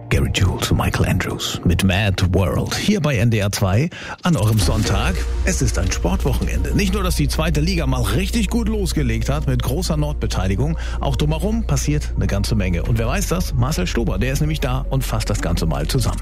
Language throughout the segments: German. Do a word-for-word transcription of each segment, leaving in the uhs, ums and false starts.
Gary Jules und Michael Andrews mit Mad World hier bei N D R zwei an eurem Sonntag. Es ist ein Sportwochenende. Nicht nur, dass die zweite Liga mal richtig gut losgelegt hat mit großer Nordbeteiligung, auch drumherum passiert eine ganze Menge. Und wer weiß das? Marcel Stober, der ist nämlich da und fasst das Ganze mal zusammen.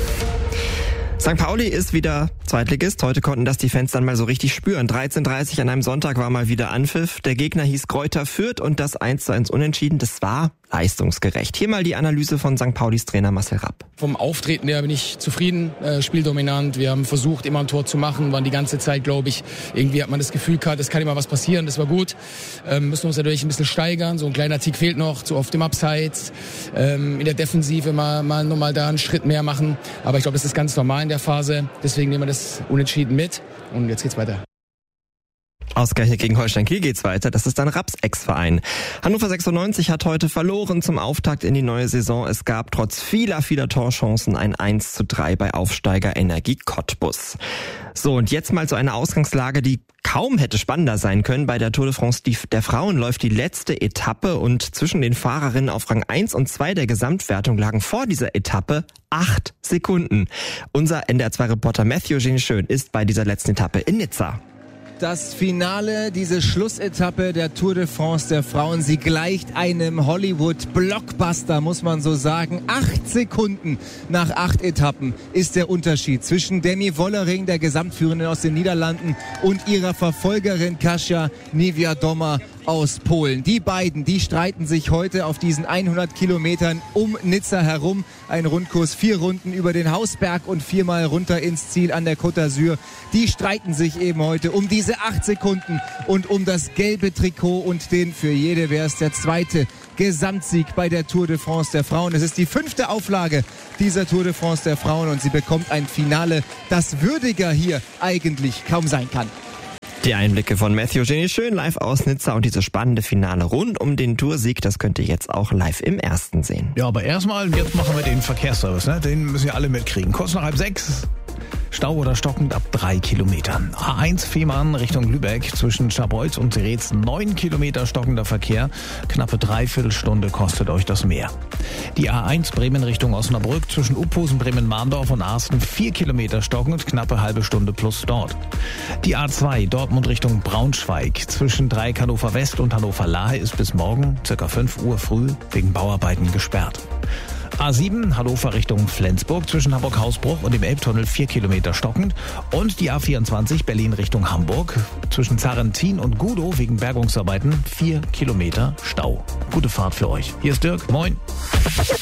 Sankt Pauli ist wieder Zweitligist. Heute konnten das die Fans dann mal so richtig spüren. dreizehn Uhr dreißig an einem Sonntag war mal wieder Anpfiff. Der Gegner hieß Greuther Fürth und das eins zu eins Unentschieden, das war leistungsgerecht. Hier mal die Analyse von Sankt Paulis Trainer Marcel Rapp. Vom Auftreten her bin ich zufrieden, äh, spieldominant. Wir haben versucht, immer ein Tor zu machen, waren die ganze Zeit, glaube ich, irgendwie hat man das Gefühl gehabt, es kann immer was passieren, das war gut. Ähm, müssen uns natürlich ein bisschen steigern, so ein kleiner Tick fehlt noch, so auf dem Abseits. Ähm, in der Defensive mal, mal nochmal da einen Schritt mehr machen. Aber ich glaube, das ist ganz normal in der Phase, deswegen nehmen wir das Unentschieden mit und jetzt geht's weiter. Ausgerechnet gegen Holstein Kiel geht's weiter. Das ist dann Rapps Ex-Verein. Hannover sechsundneunzig hat heute verloren zum Auftakt in die neue Saison. Es gab trotz vieler, vieler Torchancen ein eins zu drei bei Aufsteiger Energie Cottbus. So, und jetzt mal so eine Ausgangslage, die kaum hätte spannender sein können. Bei der Tour de France der Frauen läuft die letzte Etappe und zwischen den Fahrerinnen auf Rang eins und zwei der Gesamtwertung lagen vor dieser Etappe acht Sekunden. Unser N D R zwei Reporter Matthew Genischön ist bei dieser letzten Etappe in Nizza. Das Finale, diese Schlussetappe der Tour de France der Frauen, sie gleicht einem Hollywood-Blockbuster, muss man so sagen. Acht Sekunden nach acht Etappen ist der Unterschied zwischen Demi Wollering, der Gesamtführenden aus den Niederlanden, und ihrer Verfolgerin Kasia Niewiadoma aus Polen. Die beiden, die streiten sich heute auf diesen hundert Kilometern um Nizza herum. Ein Rundkurs, vier Runden über den Hausberg und viermal runter ins Ziel an der Côte d'Azur. Die streiten sich eben heute um diese acht Sekunden und um das gelbe Trikot und den, für jede wäre es der zweite Gesamtsieg bei der Tour de France der Frauen. Es ist die fünfte Auflage dieser Tour de France der Frauen und sie bekommt ein Finale, das würdiger hier eigentlich kaum sein kann. Die Einblicke von Matthew Genischön live aus Nizza und dieses spannende Finale rund um den Toursieg, das könnt ihr jetzt auch live im Ersten sehen. Ja, aber erstmal, jetzt machen wir den Verkehrsservice, ne? Den müssen ja alle mitkriegen. Kurz nach halb sechs. Stau oder stockend ab drei Kilometern. A eins Fehmarn Richtung Lübeck zwischen Scharbeutz und Reetz neun Kilometer stockender Verkehr. Knappe Dreiviertelstunde kostet euch das mehr. Die A eins Bremen Richtung Osnabrück zwischen Uphusen, Bremen-Marndorf und Arsten vier Kilometer stockend, knappe halbe Stunde plus dort. Die A zwei Dortmund Richtung Braunschweig zwischen Dreieck Hannover West und Hannover Lahe ist bis morgen circa fünf Uhr früh wegen Bauarbeiten gesperrt. A sieben Hannover Richtung Flensburg zwischen Hamburg-Hausbruch und dem Elbtunnel vier Kilometer stockend und die A vierundzwanzig Berlin Richtung Hamburg zwischen Zarrentin und Gudow wegen Bergungsarbeiten vier Kilometer Stau. Gute Fahrt für euch. Hier ist Dirk. Moin.